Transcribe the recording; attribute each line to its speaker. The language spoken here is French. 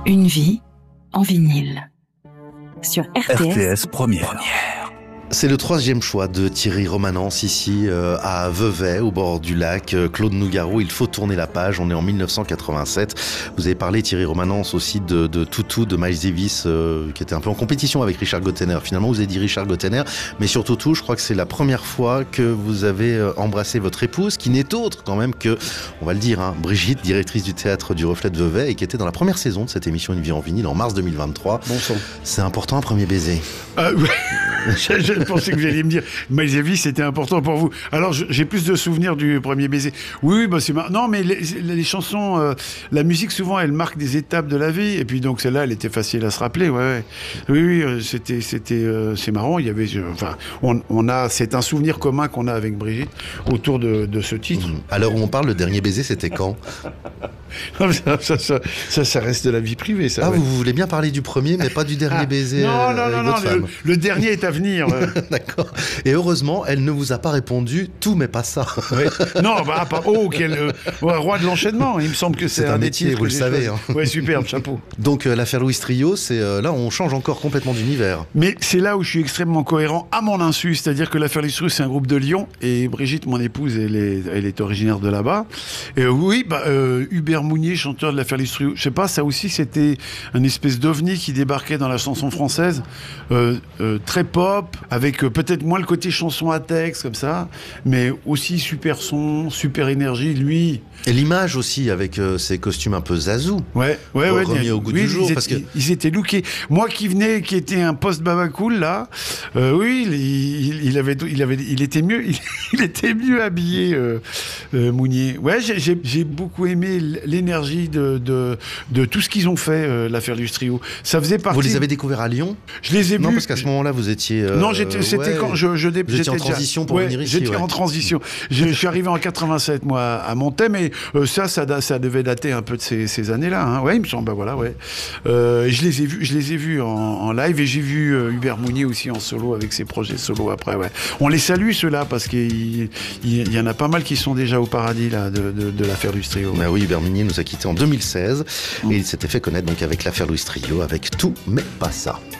Speaker 1: Une vie en vinyle. Sur
Speaker 2: RTS Première.
Speaker 3: C'est le 3e choix de Thierry Romanens ici à Vevey, au bord du lac. Claude Nougaro, il faut tourner la page, on est en 1987. Vous avez parlé, Thierry Romanens, aussi de Toutou, de Miles Davis, qui était un peu en compétition avec Richard Gottener. Finalement, vous avez dit Richard Gottener, mais sur Toutou, je crois que c'est la première fois que vous avez embrassé votre épouse, qui n'est autre quand même que, on va le dire, Brigitte, directrice du théâtre du Reflet de Vevey, et qui était dans la première saison de cette émission Une vie en vinyle en mars 2023.
Speaker 4: Bon sang.
Speaker 3: C'est important, un premier baiser.
Speaker 4: Je pensais que vous alliez me dire Miles Davis, c'était important pour vous. Alors, j'ai plus de souvenirs du premier baiser. Oui, bah c'est marrant. Non, mais les chansons, la musique, souvent, elle marque des étapes de la vie. Et puis, donc, celle-là, elle était facile à se rappeler. Ouais. Oui, c'est marrant. Il y avait, c'est un souvenir commun qu'on a avec Brigitte autour de ce titre.
Speaker 3: À l'heure où on parle, le dernier baiser, c'était quand ?
Speaker 4: Ça reste de la vie privée, ça.
Speaker 3: Ah,
Speaker 4: ouais.
Speaker 3: Vous voulez bien parler du premier, mais pas du dernier baiser avec votre femme.
Speaker 4: Le dernier est à venir.
Speaker 3: D'accord. Et heureusement, elle ne vous a pas répondu tout, mais pas ça.
Speaker 4: Oui. Non, quel roi de l'enchaînement. Il me semble que c'est
Speaker 3: un
Speaker 4: des
Speaker 3: métier,
Speaker 4: titres
Speaker 3: vous le savez.
Speaker 4: Ouais, superbe, chapeau.
Speaker 3: Donc l'affaire Louis Trio, c'est là on change encore complètement d'univers.
Speaker 4: Mais c'est là où je suis extrêmement cohérent à mon insu, c'est-à-dire que l'affaire Louis Trio, c'est un groupe de Lyon, et Brigitte, mon épouse, elle est originaire de là-bas. Et Hubert Mounier, chanteur de l'affaire Louis Trio, je sais pas, ça aussi c'était un espèce d'ovni qui débarquait dans la chanson française, très pop, avec peut-être moins le côté chanson à texte comme ça, mais aussi super son, super énergie, lui.
Speaker 3: Et l'image aussi avec ses costumes un peu zazou.
Speaker 4: Ouais,
Speaker 3: remis au goût du jour, parce que
Speaker 4: ils étaient lookés. Moi qui venais, qui était un post-baba cool là, il était mieux, il était mieux habillé, Mounier. Ouais, j'ai beaucoup aimé l'énergie de tout ce qu'ils ont fait, l'affaire du trio. Ça faisait partie.
Speaker 3: Vous les avez découverts à Lyon ?
Speaker 4: Je les ai vus.
Speaker 3: Non, parce qu'à ce moment-là, vous étiez.
Speaker 4: Non, c'était quand
Speaker 3: j'étais en transition pour venir ici.
Speaker 4: J'étais en transition. Je suis arrivé en 87, moi, à Monthey, mais ça devait dater un peu de ces années-là. Hein. Ouais, il me semble. Bah voilà, ouais. Je les ai vus en live, et j'ai vu Hubert Mounier aussi en solo avec ses projets solo après. Ouais. On les salue ceux-là parce qu'il y en a pas mal qui sont déjà au paradis là de l'affaire Louis Trio.
Speaker 3: Bah oui, Hubert Mounier nous a quittés en 2016 et il s'était fait connaître donc avec l'affaire Louis Trio avec Tout mais pas ça.